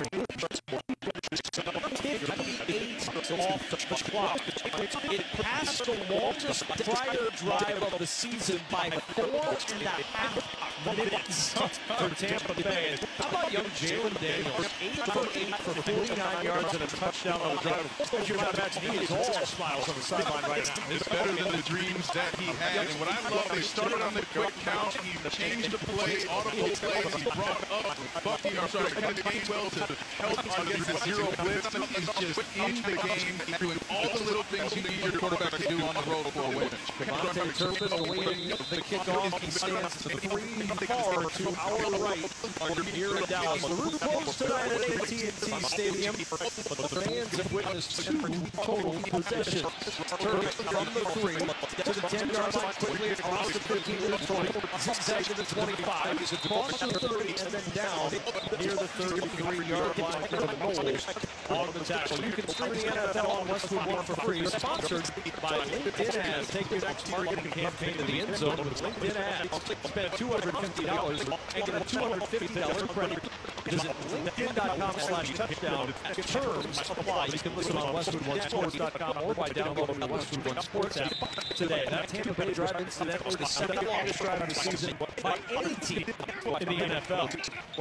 off the clock. It passed the longest prior drive of the season by four and a half minutes for Tampa Bay. How about young Jalen Daniels? eight for eight for forty-nine yards and a touchdown on the drive. As you might imagine, he is all smiles on the sideline right now. It's better than the dreams that he had. And what I love, they started on the quick count. He changed the play, audible plays. He brought up Bucky, I'm sorry, Gainwell to help against the zero blitz. He is just in the game, doing all the little things you need your quarterback to do on the road for a win. Devontae Turpin leading the kickoff. He stands three far to our right here in Dallas. The roof closed tonight at A T and T Stadium, but the fans have witnessed two total possessions. Turpin from the three to the ten-yard line, quickly across the fifteen to the twenty, zigzag to the twenty-five, he's across the thirty, and then down near the thirty-three-yard line for the goals on the tackle. You can stream the N F L on Westwood One for free, sponsored by LinkedIn Ads. Take your next marketing campaign to the end zone with LinkedIn Ads. Spend two hundred fifty dollars and get a two hundred fifty dollars credit. Visit linkedin.com slash touchdown. Terms apply. You can listen on westwood one sports dot com or by downloading the Westwood One Sports app today. That Tampa Bay drive, incidentally, the second longest drive of the season by any team in the N F L.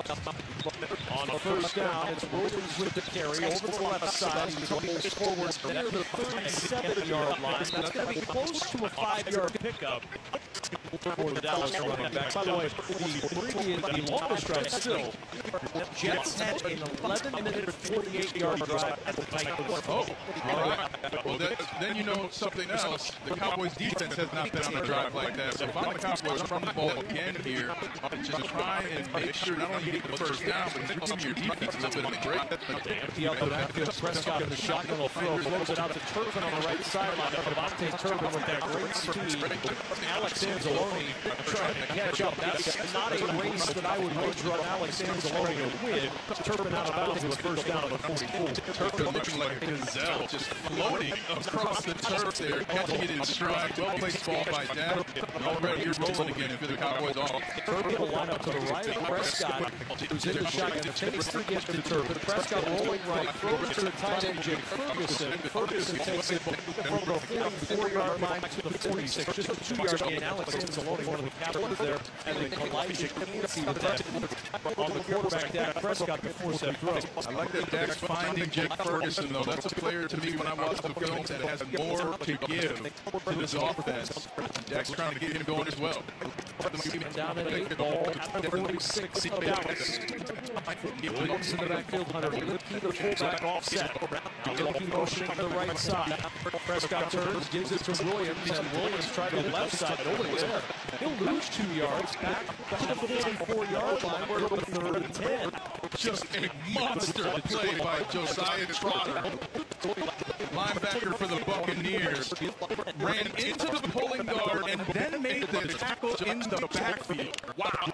On the first down, it's Williams with the carry over the left side. He tumbles forward near the thirty-seven-yard line. That's going to be close to a five-yard pickup for the Dallas running back. By the way, the previous, the longest drive still, Jets had an eleven-minute, forty-eight-yard drive at the Titans. Oh, all right. Well, that, then you know something else. The Cowboys' defense has not been on a drive like that. So if I'm the Cowboys, I'm from the ball again here to try and make sure not only you get the first down, but you give your defense a little bit of a break. Empty out the backfield. Prescott in the shotgun will throw. Throws it out to Turpin on the right sideline. Devontae Turpin with that great speed. Alex Anzalone trying to catch up. That's not a race that I would wager on Alex Anzalone to win. Turpin out of bounds with a first down of the forty-four. Turpin looking like a gazelle, just floating across the turf there, catching it in stride. Well placed ball by Dan. Already you're rolling again if you're the Cowboys off. Turpin will line up to the right. Prescott, who's in the shotgun, takes to get to Turpin. Prescott rolling right, throws to the tight end, Jake Ferguson. Ferguson takes it from the forty-four-yard line to the forty-six. Just a two-yard gain. Alex Anzalone, one of the captains there, and then Elijah Casey with that on the quarterback, Dak Prescott, before said throw. I like that Dak's finding Jake Ferguson, though. That's a player to me when I watch the film that has more to give to this offense. Dak's trying to get him going as well. Down at eight, ball at the forty-six of Dallas. Williams in the backfield, Hunter Lipke, the fullback, offset. Now Lipke motioning to the right side. Prescott turns, gives it to Williams, and Williams tried to the left side. Nobody's there. He'll lose two yards back to the forty-four-yard line. We're going to third and ten. Just a monster play by Josiah Trotter. Linebacker for the Buccaneers. Ran into the pulling guard and then made the tackle in the backfield. Wow.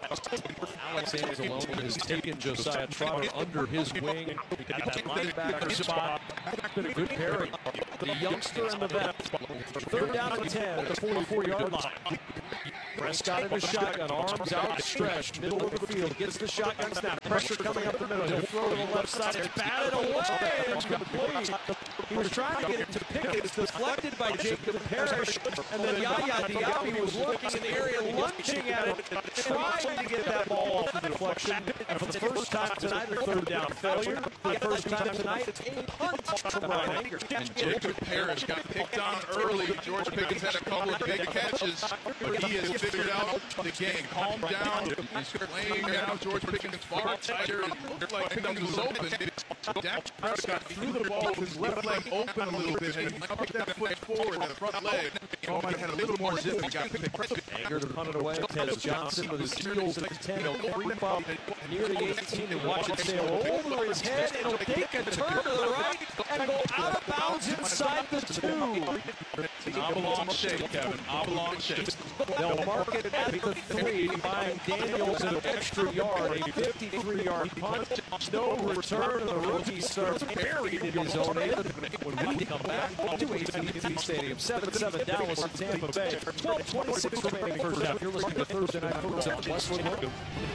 Alex Anzalone has taken Josiah Trotter under his wing at that linebacker spot. Been a good pairing. The youngster and the vet. Third down and ten at the forty-four-yard line. Prescott in the shotgun, arms outstretched, middle of the field, gets the shotgun snap, pressure coming up the middle, he'll throw to the left side, it's batted away, it's complete. He was trying to get it to Pickett, it's deflected by Jacob Parrish, and then Yaya Diaby was looking in the area, lunging at it, trying to get that ball off the deflection, and for the first time tonight, a third down failure. For the first time tonight, it's a punt from Ryan Anger. And Jacob Parrish got picked on early. George Pickens had a couple of big catches, but he has figured out the game. Calm down. He's playing now. George Pickens far tighter. It looked like Pickens was open. Dak Prescott threw the ball with his left leg open a little bit, and he put that foot forward, that front leg. He might have had a little more zip and got picked. Anger to punt it away. Tez Johnson with his heels at the ten. He'll creep up near the eighteen and watch it sail over his head. It'll take a turn to the right and go out of bounds inside the two. Oblong shake, Kevin. Oblong shake. They'll mark it at the three, buying Daniels an extra yard, a fifty-three-yard punt. No return, and the rookie starts buried in his own end. When we come back to A T and T Stadium, seven seven Dallas and Tampa Bay. twelve twenty-six remaining first half. You're listening to Thursday Night Football on Westwood One.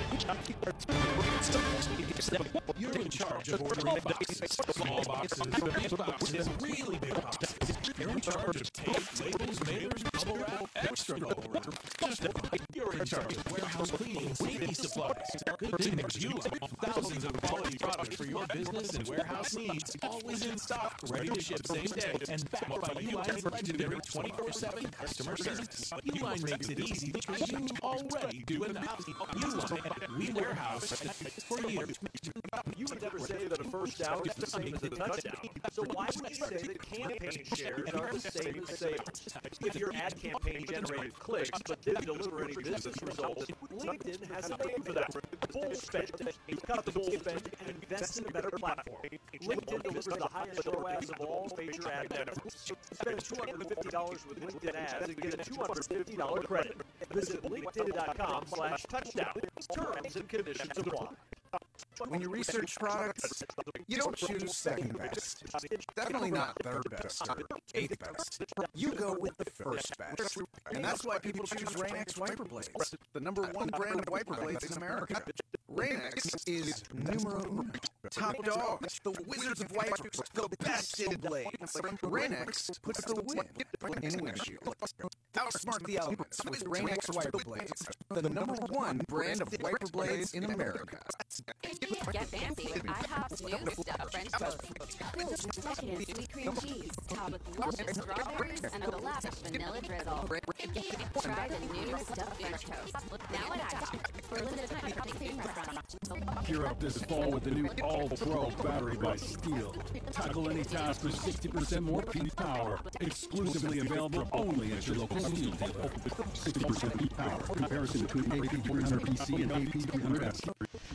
You're in charge of ordering boxes, small boxes, big boxes, really big boxes. You're in charge of tape, labels, mailers, bubble wrap, extra bubble wrap. You're in charge of warehouse cleaning and safety supplies. Good thing there's you. Thousands of quality products for your business and warehouse needs, always in stock, ready to ship same day, and backed by Uline's legendary twenty-four seven customer service. Uline makes it easy because you already do enough. Uline, we warehouse for you. You would never say that a first down is the same as a touchdown. So why would you say that campaign shares are the same as sales? If your ad campaign generated clicks but didn't deliver any business results, LinkedIn has a name for that. Full spend. Cut the full spend and invest in a better platform. LinkedIn delivers the highest R O A S of all major ad networks. Spend two hundred fifty dollars with LinkedIn ads and get a two hundred fifty dollars credit. Visit linkedin.com slash touchdown. Terms and conditions apply. When you research products, you don't choose second best. Definitely not third best or eighth best. You go with the first best. And that's why people choose Rain-X wiper blades, the number one brand of wiper blades in America. Rain-X is numero uno. Top dog, the wizards of wipers, the best in blades. Rain-X puts the win in windshield. Outsmart the elements with Rain-X wiper blades, the number one brand of wiper blades in America. Get fancy with IHOP's new stuffed French toast. Second in sweet cream cheese, topped with luscious strawberries and a lavish vanilla drizzle. Try the new stuffed French toast. Now at IHOP. For a limited time, same restaurant. Gear up this fall with the new All-Pro battery by Steel. Tackle any task with sixty percent more peak power. Exclusively available only at your local Steel dealer. sixty percent peak power. Comparison between A P three hundred P C and A P three hundred S.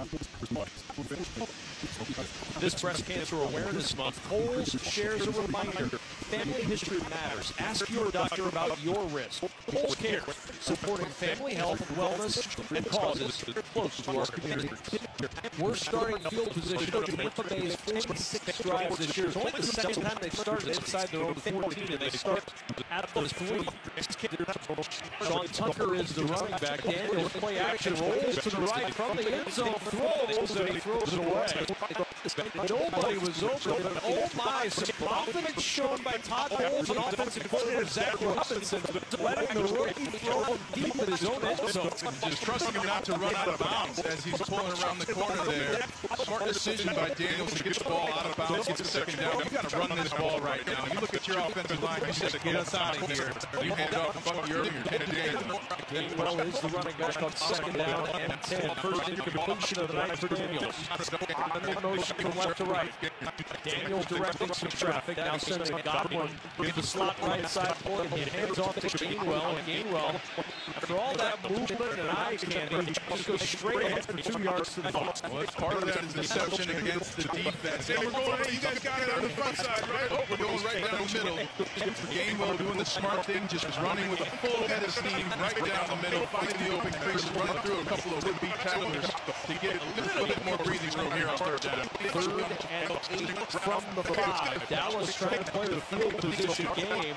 This Breast Cancer Awareness Month, Kohl's shares a reminder. Family history matters. Ask your doctor about your risk. Kohl's Care, supporting family health, wellness, and causes close to our community. We're starting field position of Tampa Bay's forty-six drives this year. It's only the second time they've started inside their own fourteen, and they start at the three. Sean Tucker is the running back. Daniels play action, rolls to the right from the end zone, throws, and he throws it away. Nobody was open, but oh my, some confidence shown by Todd Bowles and offensive coordinator Zach Robinson letting the rookie throw him deep in his own end zone. Just trusting him not to run out of bounds as he's pulling around the corner there. Smart decision by Daniels to get the ball out of bounds, get the second down. You got to run this ball right now. You look at your offensive line, you said, get us out of here. You hand it off to Bucky Irving, you're ten to Daniels. Gainwell is the running back on second down and ten. First incompletion of the night for Daniels. On the motion from left to right. Daniels directing some traffic. Now sending Godwin with the slot right side for him. He hands off to Gainwell. And Gainwell, after all that movement and eye candy, just goes straight ahead for two yards to the ball. Well, part of that is deception against the defense. Hey, we're going, hey, you guys got it on the front side, right? Oh, we're going right down the middle. Gainwell doing the smart thing, just running with a full head of steam right down the middle, finding the open crease, running through a couple of would-be tacklers to get a little bit more breathing room here on third down. Third and eight from the five. Dallas trying to play the field position game.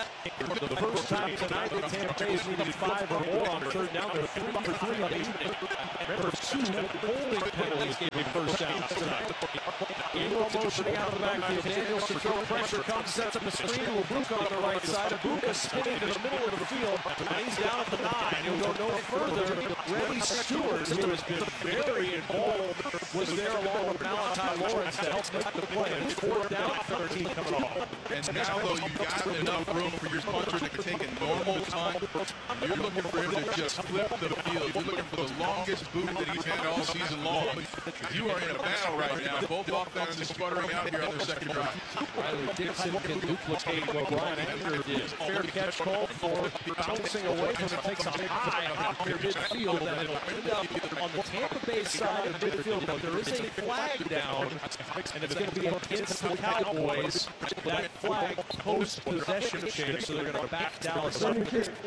For the first time tonight, the Tampa Bay's needed five or more on third down. They're three for three on the evening. Remember, two holding penalties gave him first down tonight. Gainwell motioning out of the backfield. Daniels control pressure comes, sets up a screen to Abuka on the right side. Abuka spinning to the middle of the field, and he's down at the nine. He'll go no further. Reddy Stewart, who has been very involved, was there along with Malachi Lawrence to help make the play. And fourth down, thirteen coming off. And now, though, you've got enough room for your puncher to take a normal time. You're looking for him to just flip the field. You're looking for the longest boot that he's had all season long. You are in a battle right now. Both offenses sputtering out here on their second drive. Riley Dixon can duplicate what Brian Anger did. Fair catch called for, bouncing away from it, takes a high hop near midfield, and it'll end up on the Tampa Bay side of midfield, but there is a flag down, and it's going to be against the Cowboys. That flag post-possession change, so they're going to back Dallas up.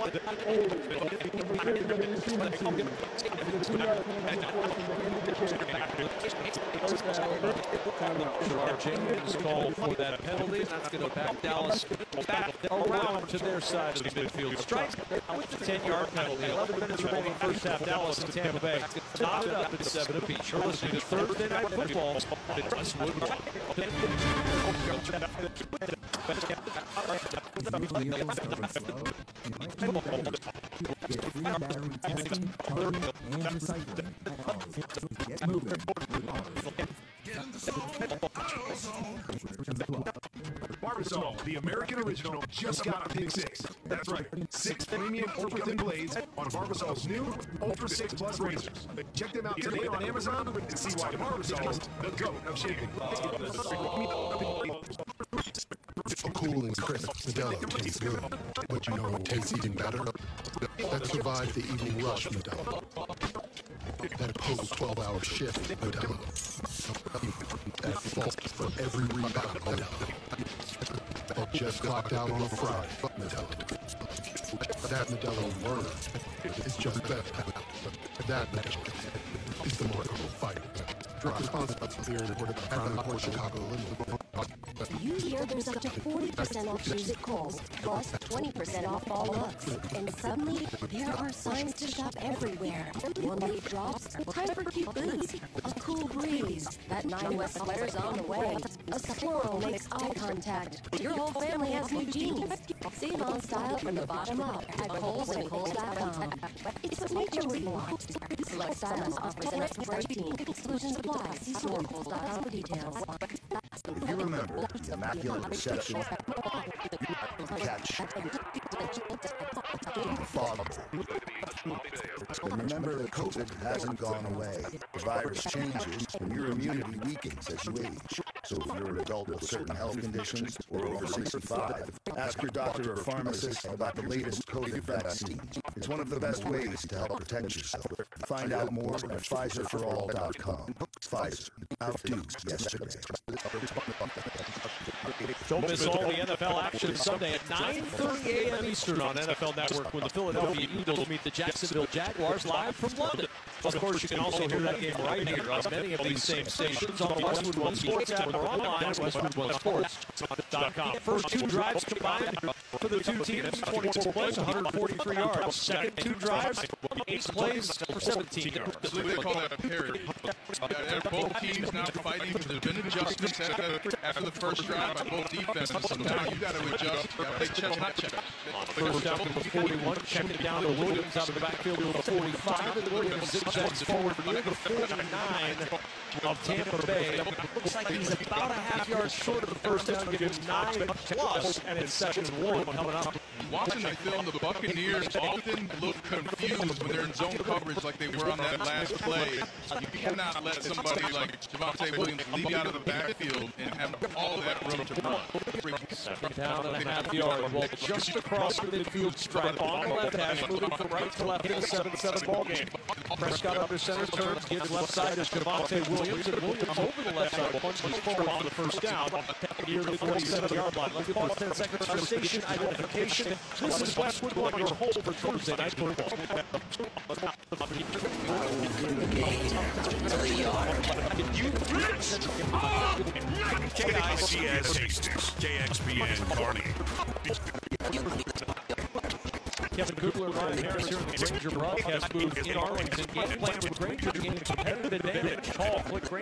Jenkins called for that penalty, and that's going to back Dallas back around to their side of the midfield. Strike with the ten-yard penalty. eleven minutes remaining first half. Dallas and Tampa Bay knotted up at seven apiece. You're listening to Thursday Night Football at Westwood. Get moving. Barbasol, the American original, just got a pick six. That's right, six premium ultra-thin blades on Barbasol's new Ultra six Plus razors. Check them out today on Amazon and see why Barbasol is the GOAT of shaving. A cool and crisp Modelo tastes good, but you know what tastes even better? That survived the evening rush Modelo. That post twelve-hour shift Modelo. That fought for every rebound Modelo. That just clocked out on a Friday Modelo. That Modelo learner is just better. That Modelo is the more fighter. Drink responsibly beer imported by Crown Port Chicago, Illinois. You hear there's up to forty percent off shoes at Kohl's, plus twenty percent off all looks. And suddenly, there are signs to shop everywhere. One leaf drops, time for cute boots, a cool breeze, that Nine West sweater's on the way, a squirrel makes eye contact, your whole family has new jeans. Save on style from the bottom up at Kohl's and Kohl's dot com. It's the nature we want. Select styles offers an extra break team. Exclusions apply. See store Kohl's dot com for details. If you remember the Immaculate Reception, catch the fog. And remember that COVID hasn't gone away. The virus changes and your immunity weakens as you age. So if you're an adult with certain health conditions or over sixty-five, ask your doctor or pharmacist about the latest COVID vaccine. It's one of the best ways to help protect yourself. Find out more at Pfizer for all dot com. Pfizer, outdo yesterday. Don't miss all the N F L action Sunday at nine thirty a.m. Eastern on N F L Network when the Philadelphia Eagles meet the Jacksonville Jaguars live from London. Of course, you can also hear that game right here on many of these same stations on the Westwood One Sports app or online at westwood one sports dot com. First two drives combined for the two teams, twenty-four plays, one hundred forty-three yards. Second, two drives, eight plays for seventeen yards. I believe they call that a parry. Yeah, both teams now fighting. There's been adjustments after, after the first drive by both defenses. So now you got to adjust. You got to play check, not check. First down to the forty-one, check it down to Williams out of the backfield to the forty-five, and Williams zigzags forward near the forty-nine of Tampa Bay. Looks like he's about a half yard short of the first down, give him nine plus, and it's second and one coming up. Watching the film, the Buccaneers often look confused when they're in zone coverage like they were on that last play. You cannot let somebody like Javonte Williams leave you out of the backfield and have all that room to run. Second down and a half yard. Well, just across the midfield stripe on the left hash, moving from right to left in a seven seven ball game. Prescott under center, turns, gives left side to Javonte Williams, and Williams over the left side, punches forward on the first down near the forty-seven yard line. Let's pause ten seconds for station identification. This is Westwood One, your home for Thursday night football. K I C S Hastings, K X P N Kearney. Kevin Kugler, Ryan Harris here in the Granger broadcast booth in Arlington. Game plan with Granger to gain a competitive advantage. Call, click Granger.